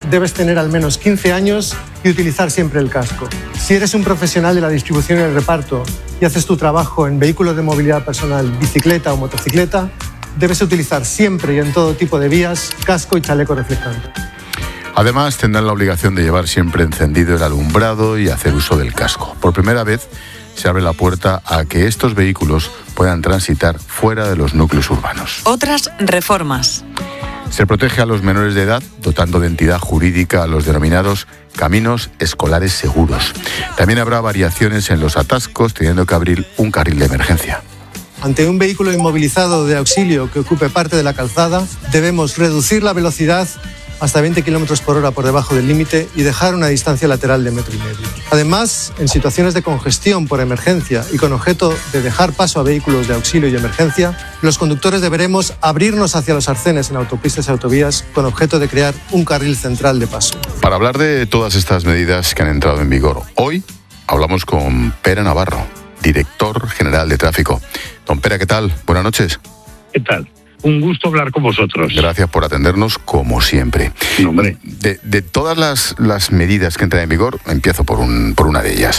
debes tener al menos 15 años y utilizar siempre el casco. Si eres un profesional de la distribución y el reparto y haces tu trabajo en vehículos de movilidad personal, bicicleta o motocicleta, debes utilizar siempre y en todo tipo de vías casco y chaleco reflectante. Además, tendrán la obligación de llevar siempre encendido el alumbrado y hacer uso del casco. Por primera vez, se abre la puerta a que estos vehículos puedan transitar fuera de los núcleos urbanos. Otras reformas. Se protege a los menores de edad, dotando de entidad jurídica a los denominados caminos escolares seguros. También habrá variaciones en los atascos, teniendo que abrir un carril de emergencia. Ante un vehículo inmovilizado de auxilio que ocupe parte de la calzada, debemos reducir la velocidad hasta 20 km por hora por debajo del límite y dejar una distancia lateral de 1,5 metros. Además, en situaciones de congestión por emergencia y con objeto de dejar paso a vehículos de auxilio y emergencia, los conductores deberemos abrirnos hacia los arcenes en autopistas y autovías con objeto de crear un carril central de paso. Para hablar de todas estas medidas que han entrado en vigor, hoy hablamos con Pere Navarro, director general de tráfico. Don Pere, ¿qué tal? Buenas noches. ¿Qué tal? Un gusto hablar con vosotros. Gracias por atendernos, como siempre. Hombre. De todas las medidas que entran en vigor, empiezo por una de ellas.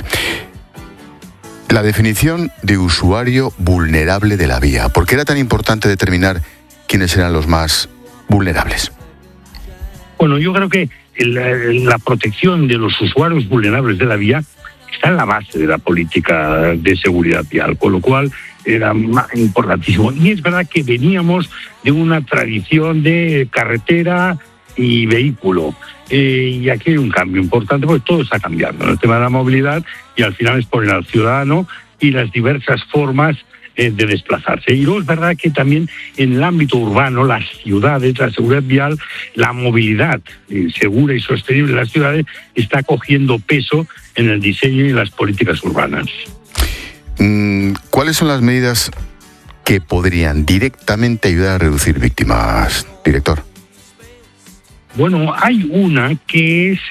La definición de usuario vulnerable de la vía. ¿Por qué era tan importante determinar quiénes eran los más vulnerables? Bueno, yo creo que la protección de los usuarios vulnerables de la vía está en la base de la política de seguridad vial, con lo cual era importantísimo. Y es verdad que veníamos de una tradición de carretera y vehículo. Y aquí hay un cambio importante porque todo está cambiando en el tema de la movilidad y al final es poner al ciudadano y las diversas formas de desplazarse. Y luego es verdad que también en el ámbito urbano, las ciudades, la seguridad vial, la movilidad segura y sostenible de las ciudades está cogiendo peso en el diseño y las políticas urbanas. ¿Cuáles son las medidas que podrían directamente ayudar a reducir víctimas, director? Bueno, hay una que es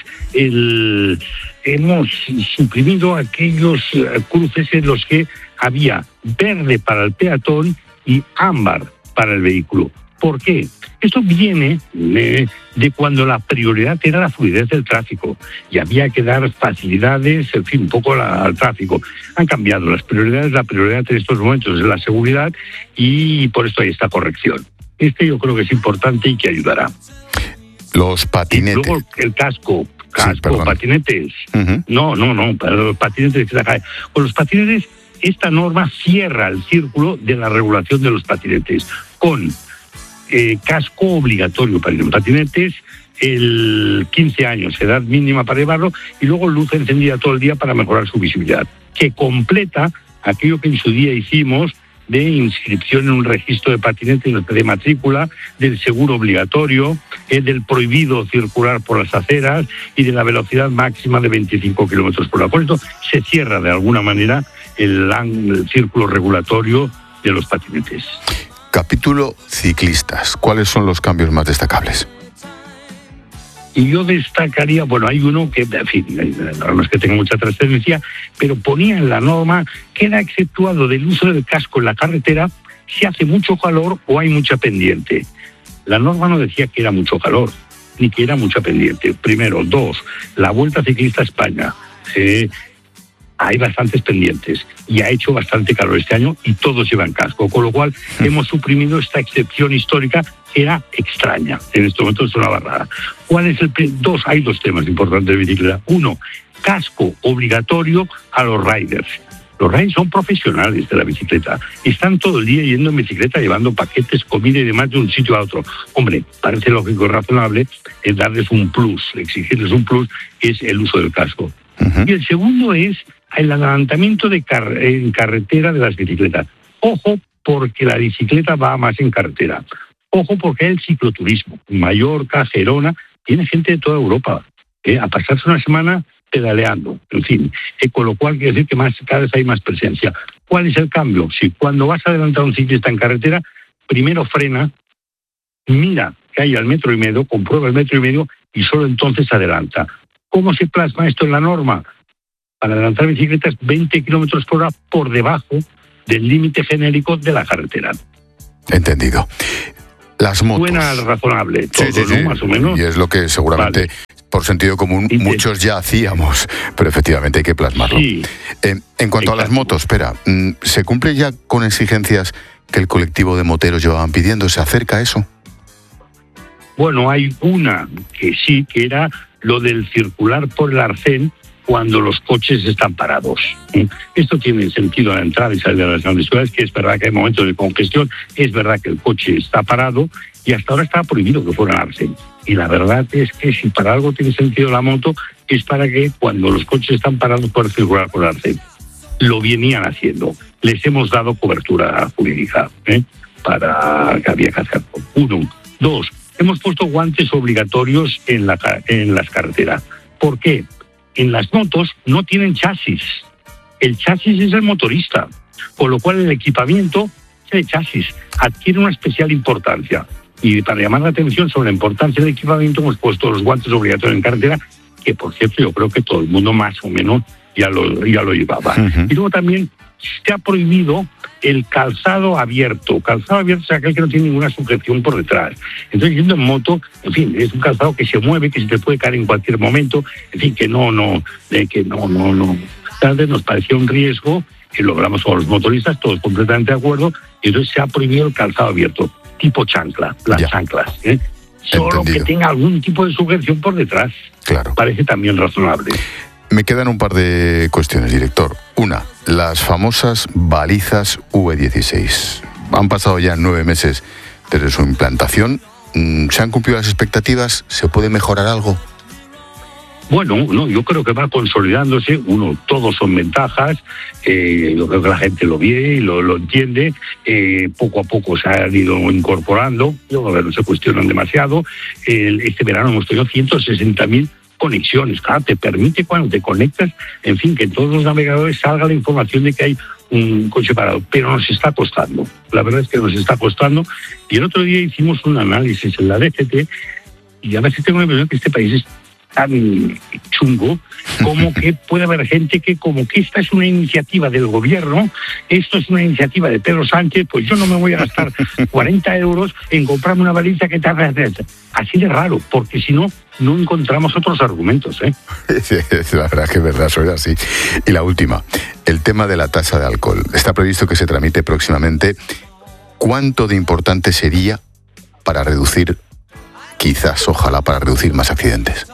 hemos suprimido aquellos cruces en los que había verde para el peatón y ámbar para el vehículo. ¿Por qué? Esto viene de cuando la prioridad era la fluidez del tráfico y había que dar facilidades, en fin, un poco al tráfico. Han cambiado las prioridades. La prioridad en estos momentos es la seguridad y por esto hay esta corrección. Yo creo que es importante y que ayudará. Los patinetes. Y luego el casco, Sí, patinetes. Uh-huh. No, para los patinetes que se caen. Con los patinetes, esta norma cierra el círculo de la regulación de los patinetes con casco obligatorio para ir en patinetes, el 15 años, edad mínima para llevarlo, y luego luz encendida todo el día para mejorar su visibilidad, que completa aquello que en su día hicimos de inscripción en un registro de patinetes de matrícula, del seguro obligatorio, del prohibido circular por las aceras y de la velocidad máxima de 25 kilómetros por hora. Por esto se cierra de alguna manera el círculo regulatorio de los patinetes. Capítulo ciclistas. ¿Cuáles son los cambios más destacables? Y yo destacaría, bueno, hay uno que, en fin, no es que tenga mucha trascendencia, pero ponía en la norma que era exceptuado del uso del casco en la carretera si hace mucho calor o hay mucha pendiente. La norma no decía que era mucho calor, ni que era mucha pendiente. Primero. Dos, la Vuelta Ciclista a España. Hay bastantes pendientes y ha hecho bastante calor este año y todos llevan casco, con lo cual hemos suprimido esta excepción histórica que era extraña. En este momento es una barrada. ¿Cuál es dos? Hay dos temas importantes de bicicleta. Uno, casco obligatorio a los riders. Los riders son profesionales de la bicicleta. Están todo el día yendo en bicicleta, llevando paquetes, comida y demás de un sitio a otro. Hombre, parece lógico y razonable darles un plus, exigirles un plus, que es el uso del casco. Uh-huh. Y el segundo es el adelantamiento en carretera de las bicicletas. Ojo, porque la bicicleta va más en carretera. Ojo, porque hay el cicloturismo. Mallorca, Gerona, tiene gente de toda Europa a pasarse una semana pedaleando. En fin, con lo cual quiere decir que cada vez hay más presencia. ¿Cuál es el cambio? Si cuando vas a adelantar a un ciclista en carretera, primero frena, mira que hay al 1,5 metros, comprueba el 1,5 metros y solo entonces adelanta. ¿Cómo se plasma esto en la norma? Para adelantar bicicletas 20 kilómetros por hora por debajo del límite genérico de la carretera. Entendido. Las motos. Suena razonable, todo, sí, ¿no? Más o menos. Y es lo que seguramente, por sentido común, muchos ya hacíamos, pero efectivamente hay que plasmarlo. Sí. En cuanto a las motos, espera, ¿se cumple ya con exigencias que el colectivo de moteros llevaban pidiendo? ¿Se acerca a eso? Bueno, hay una que sí, que era lo del circular por el arcén cuando los coches están parados. Esto tiene sentido a la entrada y salida de las grandes ciudades, que es verdad que hay momentos de congestión, es verdad que el coche está parado y hasta ahora estaba prohibido que fuera al arcén. Y la verdad es que si para algo tiene sentido la moto, es para que cuando los coches están parados puedan circular por el arcén. Lo venían haciendo. Les hemos dado cobertura jurídica para que había que hacer. 1. 2. Hemos puesto guantes obligatorios en las carreteras. ¿Por qué? En las motos no tienen chasis. El chasis es el motorista, con lo cual el equipamiento de chasis adquiere una especial importancia. Y para llamar la atención sobre la importancia del equipamiento hemos puesto los guantes obligatorios en carretera, que por cierto yo creo que todo el mundo más o menos ya lo llevaba. Y luego también se ha prohibido el calzado abierto. Calzado abierto es aquel que no tiene ninguna sujeción por detrás. Entonces, yendo en moto, en fin, es un calzado que se mueve, que se te puede caer en cualquier momento, en fin, que no. Tal vez nos parecía un riesgo, que lo hablamos con los motoristas, todos completamente de acuerdo, y entonces se ha prohibido el calzado abierto, tipo chancla, las chanclas, solo entendido. Que tenga algún tipo de sujeción por detrás. Claro. Parece también razonable. Me quedan un par de cuestiones, director. Una, las famosas balizas V16. Han pasado ya 9 meses desde su implantación. ¿Se han cumplido las expectativas? ¿Se puede mejorar algo? Bueno, no, yo creo que va consolidándose. Todos son ventajas. Yo creo que la gente lo ve y lo entiende. Poco a poco se han ido incorporando. No se cuestionan demasiado. Este verano hemos tenido 160.000 conexiones. Claro, te permite cuando te conectas, en fin, que en todos los navegadores salga la información de que hay un coche parado, pero nos está costando. La verdad es que nos está costando. Y el otro día hicimos un análisis en la DGT y a veces tengo la impresión que este país es tan chungo como que puede haber gente que como que esta es una iniciativa del gobierno, esto es una iniciativa de Pedro Sánchez, pues yo no me voy a gastar 40 euros en comprarme una baliza que tarda así de raro, porque si no encontramos otros argumentos. La verdad que es verdad, soy así. Y la última, el tema de la tasa de alcohol. Está previsto que se tramite próximamente. ¿Cuánto de importante sería para reducir, quizás, ojalá, para reducir más accidentes?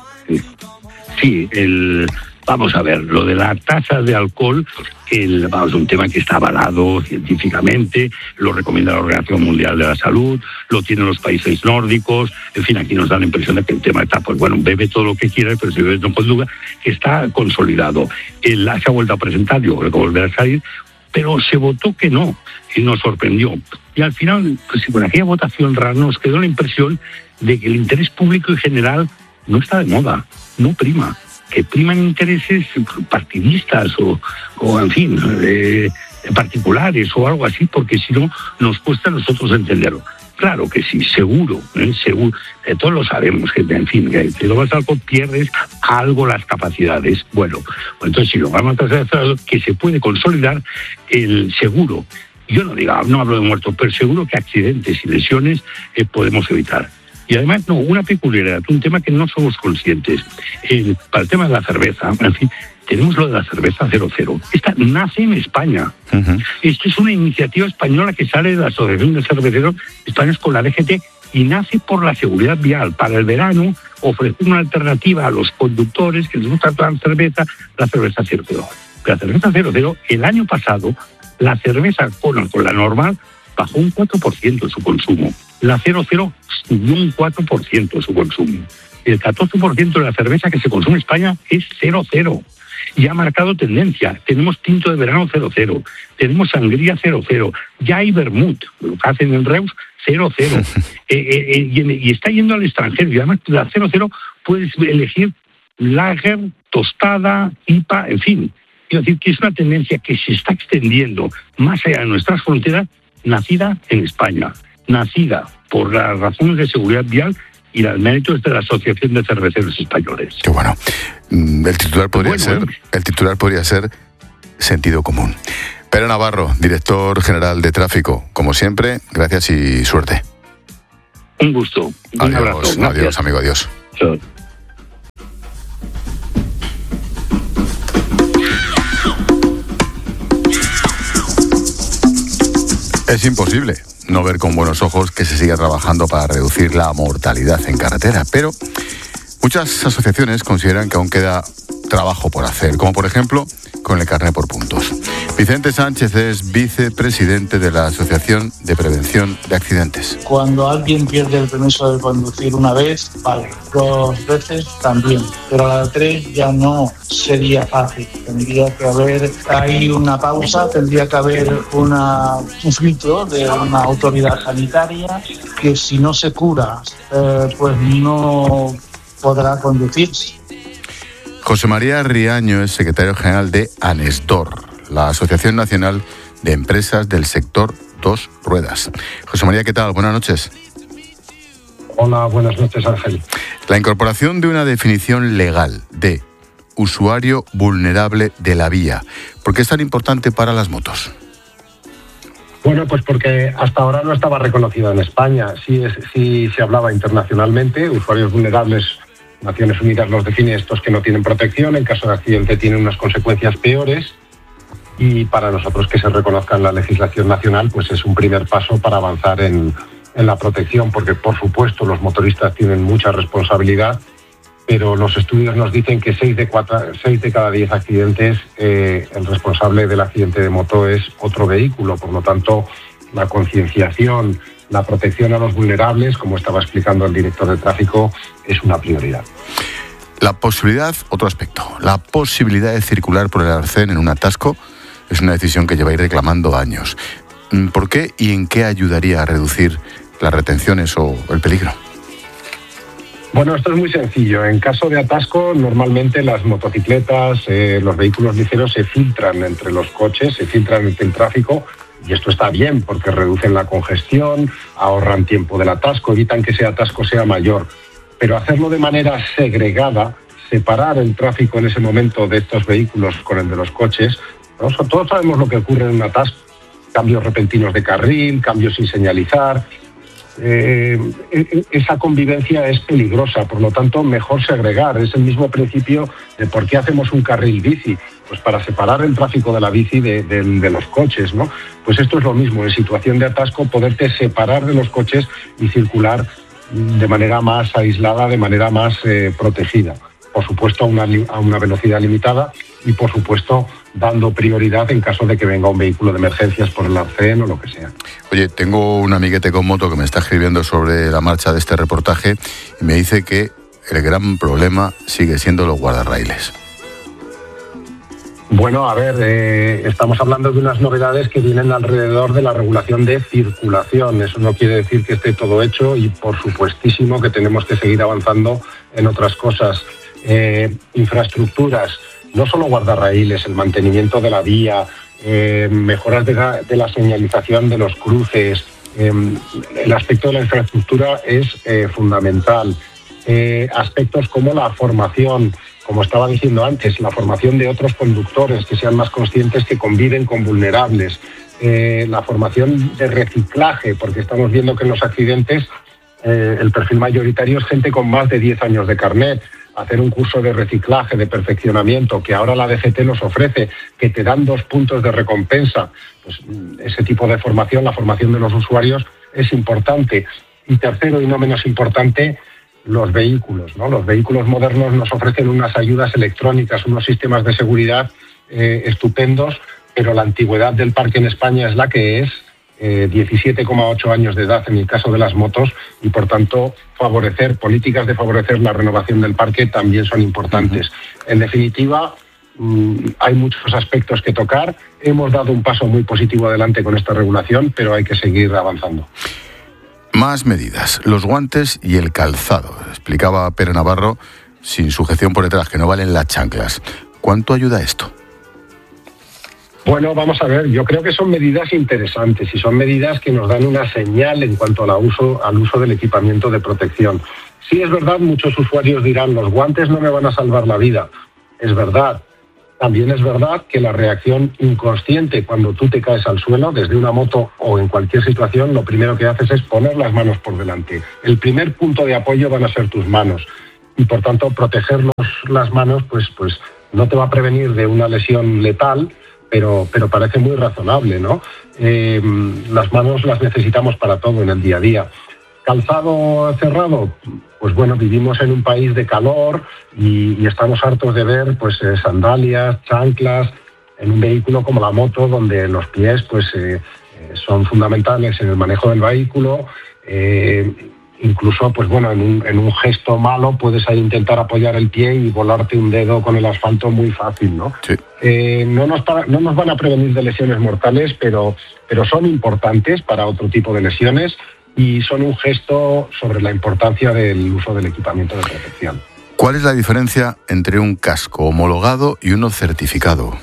Sí, vamos a ver, lo de la tasa de alcohol, es un tema que está avalado científicamente, lo recomienda la Organización Mundial de la Salud, lo tienen los países nórdicos, en fin, aquí nos da la impresión de que el tema está, pues bueno, bebe todo lo que quieras, pero si bebes no puedes duda, que está consolidado. Se ha vuelto a presentar, yo creo que volverá a salir, pero se votó que no, y nos sorprendió. Y al final, pues con aquella votación rara nos quedó la impresión de que el interés público en general no está de moda, no prima, que priman intereses partidistas o en fin, particulares o algo así, porque si no nos cuesta a nosotros entenderlo. Claro que sí, seguro, todos lo sabemos, que en fin, que si lo vas al alcohol pierdes algo las capacidades. Bueno, entonces si lo vamos a hacer, que se puede consolidar el seguro. Yo no hablo de muertos, pero seguro que accidentes y lesiones podemos evitar. Y además, una peculiaridad, un tema que no somos conscientes. Para el tema de la cerveza, en fin, tenemos lo de la cerveza 00. Esta nace en España. Esto es una iniciativa española que sale de la Asociación de Cerveceros Españoles con la DGT y nace por la seguridad vial. Para el verano, ofrecer una alternativa a los conductores que les gusta tomar cerveza, la cerveza 00. Pero la cerveza 00, el año pasado, la cerveza con la normal bajó un 4% su consumo. La 00 subió un 4% su consumo. El 14% de la cerveza que se consume en España es 00. Y ha marcado tendencia. Tenemos tinto de verano 00. Tenemos sangría 00. Ya hay vermut, lo que hacen en Reus, 00. Y está yendo al extranjero. Y además, la 00 puedes elegir lager, tostada, IPA, en fin. Quiero decir que es una tendencia que se está extendiendo más allá de nuestras fronteras, nacida en España, nacida por las razones de seguridad vial y los méritos de la Asociación de Cerveceros Españoles. Qué bueno. El titular podría ser sentido común. Pedro Navarro, director general de Tráfico, como siempre, gracias y suerte. Un gusto. Un abrazo. Adiós, amigo, adiós. Chao. Es imposible no ver con buenos ojos que se siga trabajando para reducir la mortalidad en carretera, pero muchas asociaciones consideran que aún queda trabajo por hacer, como por ejemplo con el carné por puntos. Vicente Sánchez es vicepresidente de la Asociación de Prevención de Accidentes. Cuando alguien pierde el permiso de conducir una vez, vale, 2 veces también, pero a la 3 ya no sería fácil. Tendría que haber ahí una pausa, tendría que haber un filtro de una autoridad sanitaria que si no se cura, pues no podrá conducirse. José María Riaño es secretario general de ANESDOR, la Asociación Nacional de Empresas del Sector Dos Ruedas. José María, ¿qué tal? Buenas noches. Hola, buenas noches, Ángel. La incorporación de una definición legal de usuario vulnerable de la vía, ¿por qué es tan importante para las motos? Bueno, pues porque hasta ahora no estaba reconocido en España. Sí se hablaba internacionalmente, usuarios vulnerables. Naciones Unidas los define estos que no tienen protección, en caso de accidente tienen unas consecuencias peores, y para nosotros que se reconozca en la legislación nacional pues es un primer paso para avanzar en la protección, porque por supuesto los motoristas tienen mucha responsabilidad, pero los estudios nos dicen que 6 de cada 10 accidentes, el responsable del accidente de moto es otro vehículo. Por lo tanto, la concienciación, la protección a los vulnerables, como estaba explicando el director de tráfico, es una prioridad. La posibilidad, otro aspecto, la posibilidad de circular por el arcén en un atasco es una decisión que lleváis reclamando años. ¿Por qué y en qué ayudaría a reducir las retenciones o el peligro? Bueno, esto es muy sencillo. En caso de atasco, normalmente las motocicletas, los vehículos ligeros se filtran entre los coches, se filtran entre el tráfico. Y esto está bien porque reducen la congestión, ahorran tiempo del atasco, evitan que ese atasco sea mayor. Pero hacerlo de manera segregada, separar el tráfico en ese momento de estos vehículos con el de los coches, ¿no? Todos sabemos lo que ocurre en un atasco. Cambios repentinos de carril, cambios sin señalizar. Esa convivencia es peligrosa, por lo tanto mejor segregar. Es el mismo principio de por qué hacemos un carril bici, pues para separar el tráfico de la bici de los coches, ¿no? Pues esto es lo mismo, en situación de atasco poderte separar de los coches y circular de manera más aislada, de manera más protegida. Por supuesto a una velocidad limitada y por supuesto dando prioridad en caso de que venga un vehículo de emergencias por el arcén o lo que sea. Oye, tengo un amiguete con moto que me está escribiendo sobre la marcha de este reportaje y me dice que el gran problema sigue siendo los guardarraíles. Bueno, a ver, estamos hablando de unas novedades que vienen alrededor de la regulación de circulación. Eso no quiere decir que esté todo hecho y por supuestísimo que tenemos que seguir avanzando en otras cosas. Infraestructuras, no solo guardarraíles, el mantenimiento de la vía, mejoras de la señalización de los cruces. El aspecto de la infraestructura es fundamental. Aspectos como la formación, como estaba diciendo antes, la formación de otros conductores que sean más conscientes que conviven con vulnerables. La formación de reciclaje, porque estamos viendo que en los accidentes el perfil mayoritario es gente con más de 10 años de carnet. Hacer un curso de reciclaje, de perfeccionamiento, que ahora la DGT nos ofrece, que te dan 2 puntos de recompensa, pues ese tipo de formación, la formación de los usuarios, es importante. Y tercero, y no menos importante, los vehículos, ¿no? Los vehículos modernos nos ofrecen unas ayudas electrónicas, unos sistemas de seguridad estupendos, pero la antigüedad del parque en España es la que es, 17,8 años de edad en el caso de las motos, y por tanto políticas de favorecer la renovación del parque también son importantes. En definitiva, hay muchos aspectos que tocar. Hemos dado un paso muy positivo adelante con esta regulación, pero hay que seguir avanzando. Más medidas, los guantes y el calzado. Explicaba Pere Navarro, sin sujeción por detrás, que no valen las chanclas. ¿Cuánto ayuda esto? Bueno, vamos a ver, yo creo que son medidas interesantes y son medidas que nos dan una señal en cuanto al uso del equipamiento de protección. Sí, es verdad, muchos usuarios dirán, los guantes no me van a salvar la vida. Es verdad, También es verdad que la reacción inconsciente cuando tú te caes al suelo, desde una moto o en cualquier situación, lo primero que haces es poner las manos por delante. El primer punto de apoyo van a ser tus manos y, por tanto, proteger las manos pues no te va a prevenir de una lesión letal, pero parece muy razonable, ¿no? Las manos las necesitamos para todo en el día a día. ¿Calzado cerrado? Pues bueno, vivimos en un país de calor y estamos hartos de ver pues sandalias, chanclas, en un vehículo como la moto, donde los pies pues son fundamentales en el manejo del vehículo. Incluso, pues bueno, en un gesto malo puedes ahí intentar apoyar el pie y volarte un dedo con el asfalto muy fácil, ¿no? Sí. No nos van a prevenir de lesiones mortales, pero son importantes para otro tipo de lesiones y son un gesto sobre la importancia del uso del equipamiento de protección. ¿Cuál es la diferencia entre un casco homologado y uno certificado?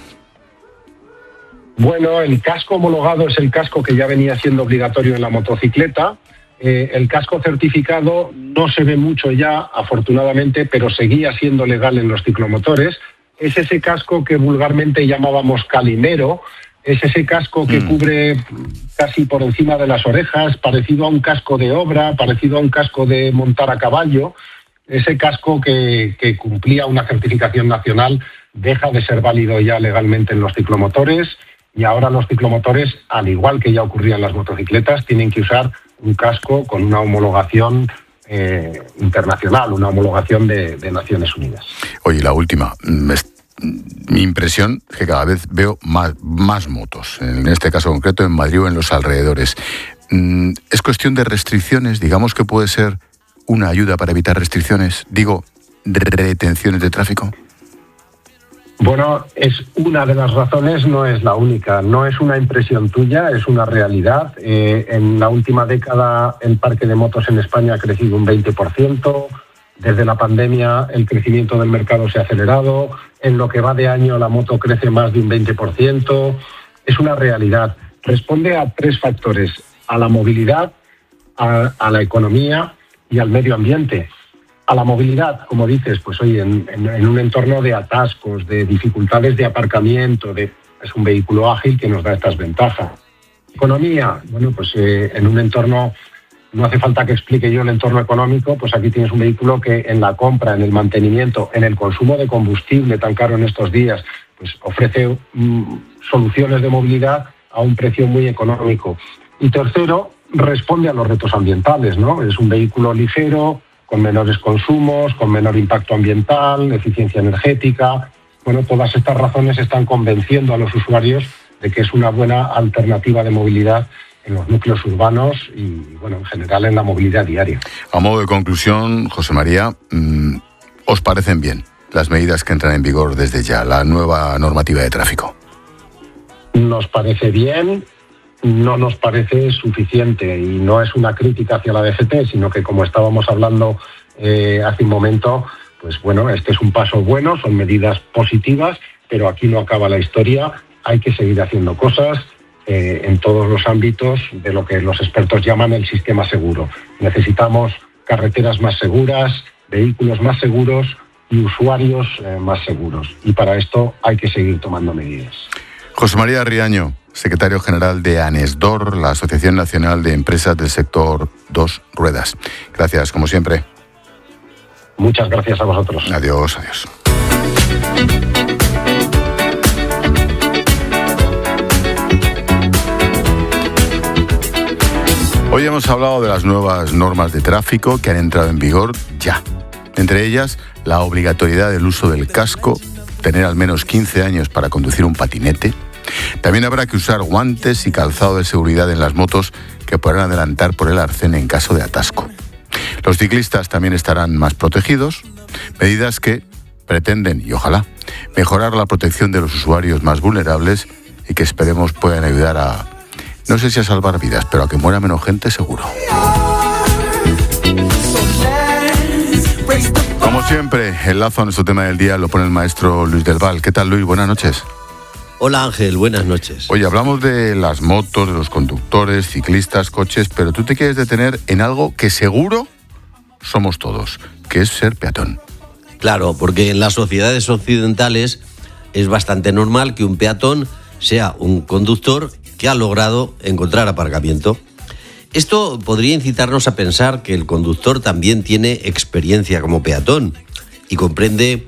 Bueno, el casco homologado es el casco que ya venía siendo obligatorio en la motocicleta. El casco certificado no se ve mucho ya, afortunadamente, pero seguía siendo legal en los ciclomotores. Es ese casco que vulgarmente llamábamos calimero, es ese casco que cubre casi por encima de las orejas, parecido a un casco de obra, parecido a un casco de montar a caballo. Ese casco que cumplía una certificación nacional deja de ser válido ya legalmente en los ciclomotores y ahora los ciclomotores, al igual que ya ocurría en las motocicletas, tienen que usar un casco con una homologación internacional, una homologación de Naciones Unidas. Oye, la última. Mi impresión es que cada vez veo más motos, en este caso concreto en Madrid o en los alrededores. ¿Es cuestión de restricciones? Digamos que puede ser una ayuda para evitar restricciones, digo, retenciones de tráfico. Bueno, es una de las razones, no es la única. No es una impresión tuya, es una realidad. En la última década el parque de motos en España ha crecido un 20%. Desde la pandemia el crecimiento del mercado se ha acelerado. En lo que va de año la moto crece más de un 20%. Es una realidad. Responde a 3 factores: a la movilidad, a la economía y al medio ambiente. A la movilidad, como dices, pues oye, en un entorno de atascos, de dificultades de aparcamiento, es un vehículo ágil que nos da estas ventajas. Economía, bueno, pues en un entorno, no hace falta que explique yo el entorno económico, pues aquí tienes un vehículo que en la compra, en el mantenimiento, en el consumo de combustible tan caro en estos días, pues ofrece soluciones de movilidad a un precio muy económico. Y tercero, responde a los retos ambientales, ¿no? Es un vehículo ligero, con menores consumos, con menor impacto ambiental, eficiencia energética. Bueno, todas estas razones están convenciendo a los usuarios de que es una buena alternativa de movilidad en los núcleos urbanos y, bueno, en general en la movilidad diaria. A modo de conclusión, José María, ¿os parecen bien las medidas que entran en vigor desde ya, la nueva normativa de tráfico? Nos parece bien. No nos parece suficiente y no es una crítica hacia la DGT, sino que, como estábamos hablando hace un momento, pues bueno, este es un paso bueno, son medidas positivas, pero aquí no acaba la historia. Hay que seguir haciendo cosas en todos los ámbitos de lo que los expertos llaman el sistema seguro. Necesitamos carreteras más seguras, vehículos más seguros y usuarios más seguros. Y para esto hay que seguir tomando medidas. José María Riaño, secretario general de ANESDOR, la Asociación Nacional de Empresas del Sector 2 Ruedas. Gracias, como siempre. Muchas gracias a vosotros. Adiós, adiós. Hoy hemos hablado de las nuevas normas de tráfico que han entrado en vigor ya. Entre ellas, la obligatoriedad del uso del casco, tener al menos 15 años para conducir un patinete. También habrá que usar guantes y calzado de seguridad en las motos que podrán adelantar por el arcén en caso de atasco. Los ciclistas también estarán más protegidos, medidas que pretenden, y ojalá, mejorar la protección de los usuarios más vulnerables y que esperemos puedan ayudar a, no sé si a salvar vidas, pero a que muera menos gente seguro. Como siempre, el lazo a nuestro tema del día lo pone el maestro Luis del Val. ¿Qué tal, Luis? Buenas noches. Hola Ángel, buenas noches. Oye, hablamos de las motos, de los conductores, ciclistas, coches, pero tú te quieres detener en algo que seguro somos todos, que es ser peatón. Claro, porque en las sociedades occidentales es bastante normal que un peatón sea un conductor que ha logrado encontrar aparcamiento. Esto podría incitarnos a pensar que el conductor también tiene experiencia como peatón y comprende